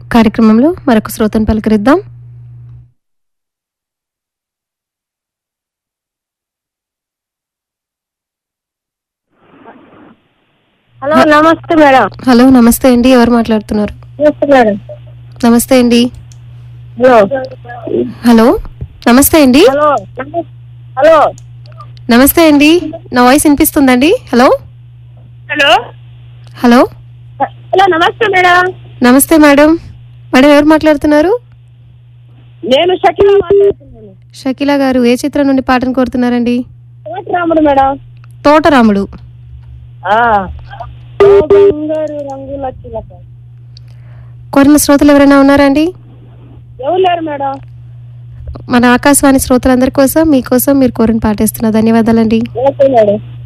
కార్యక్రమంలో మరొక శ్రోతను పలకరిద్దాం. హలో నమస్తే మేడం. హలో నమస్తే అండి, ఎవరు మాట్లాడుతున్నారు? మేడం నమస్తే అండి. హలో హలో నమస్తే అండి. హలో హలో నమస్తే అండి, నా వాయిస్ వినిపిస్తుందండి? హలో హలో హలో హలో నమస్తే మేడం. నమస్తే మేడం. మేడం ఎవరు మాట్లాడుతున్నారు? నేను షకీలా మాట్లాడుతున్నాను. షకీలా గారు, ఏ చిత్రం నుండి పాటను కోరుతున్నారండి? రాముడు మేడం. తోటరాముడు. బంగారు రంగుల చిలక. కోరిన శ్రోతలు ఎవరైనా ఉన్నారా అండి? ఎవరు లేరు మేడం. మన ఆకాశవాణి శ్రోతలందరి కోసం, మీకోసం మీరు కోరిన పాటేస్తున్నా. ధన్యవాదాలండి. Okay madam.